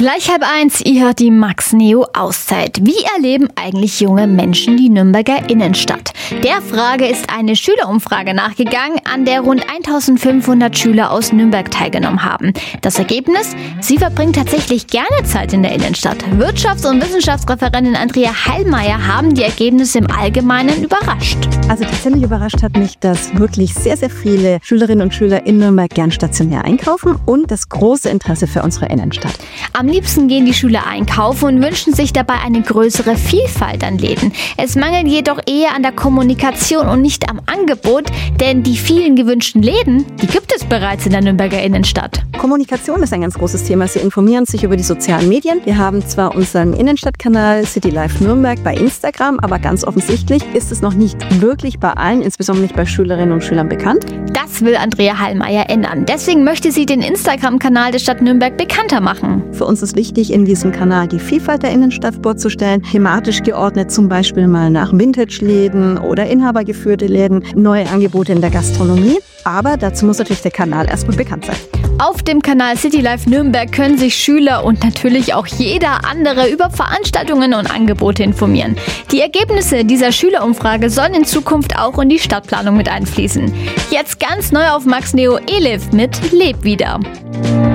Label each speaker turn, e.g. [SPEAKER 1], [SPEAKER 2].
[SPEAKER 1] Gleich 12:30, ihr hört die Max Neo Auszeit. Wie erleben eigentlich junge Menschen die Nürnberger Innenstadt? Der Frage ist eine Schülerumfrage nachgegangen, an der rund 1500 Schüler aus Nürnberg teilgenommen haben. Das Ergebnis? Sie verbringen tatsächlich gerne Zeit in der Innenstadt. Wirtschafts- und Wissenschaftsreferentin Andrea Hallmeier haben die Ergebnisse im Allgemeinen überrascht.
[SPEAKER 2] Also tatsächlich überrascht hat mich, dass wirklich sehr, sehr viele Schülerinnen und Schüler in Nürnberg gern stationär einkaufen und das große Interesse für unsere Innenstadt.
[SPEAKER 1] Am liebsten gehen die Schüler einkaufen und wünschen sich dabei eine größere Vielfalt an Läden. Es mangelt jedoch eher an der Kommunikation und nicht am Angebot, denn die vielen gewünschten Läden, die gibt es bereits in der Nürnberger Innenstadt.
[SPEAKER 2] Kommunikation ist ein ganz großes Thema. Sie informieren sich über die sozialen Medien. Wir haben zwar unseren Innenstadtkanal City Life Nürnberg bei Instagram, aber ganz offensichtlich ist es noch nicht wirklich bei allen, insbesondere nicht bei Schülerinnen und Schülern bekannt.
[SPEAKER 1] Das will Andrea Hallmeier ändern. Deswegen möchte sie den Instagram-Kanal der Stadt Nürnberg bekannter machen.
[SPEAKER 2] Für uns ist wichtig, in diesem Kanal die Vielfalt der Innenstadt vorzustellen, thematisch geordnet, zum Beispiel mal nach Vintage-Läden oder inhabergeführte Läden, neue Angebote in der Gastronomie. Aber dazu muss natürlich der Kanal erstmal bekannt sein.
[SPEAKER 1] Auf dem Kanal City Life Nürnberg können sich Schüler und natürlich auch jeder andere über Veranstaltungen und Angebote informieren. Die Ergebnisse dieser Schülerumfrage sollen in Zukunft auch in die Stadtplanung mit einfließen. Jetzt ganz neu auf Max Neo Elif mit Leb wieder.